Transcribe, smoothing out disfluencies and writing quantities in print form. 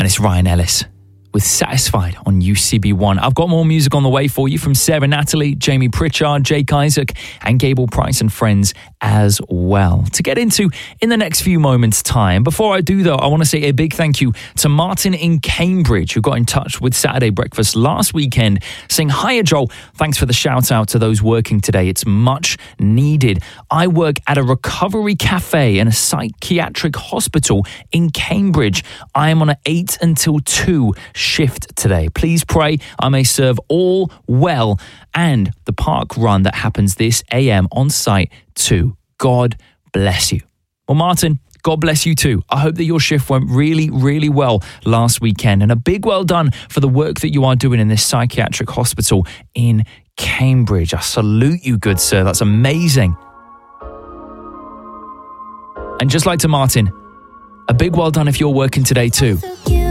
And it's Ryan Ellis with Satisfied on UCB1. I've got more music on the way for you from Sarah Natalie, Jamie Pritchard, Jake Isaac, and Gable Price and friends as well to get into in the next few moments' time. Before I do, though, I want to say a big thank you to Martin in Cambridge, who got in touch with Saturday Breakfast last weekend saying, "Hiya, Joel. Thanks for the shout out to those working today. It's much needed. I work at a recovery cafe in a psychiatric hospital in Cambridge. I am on an 8 until 2 shift today. Please pray I may serve all well and the park run that happens this AM on site too. God bless you." Well, Martin, God bless you too. I hope that your shift went really, really well last weekend, and a big well done for the work that you are doing in this psychiatric hospital in Cambridge. I salute you, good sir. That's amazing. And just like to Martin, a big well done if you're working today too.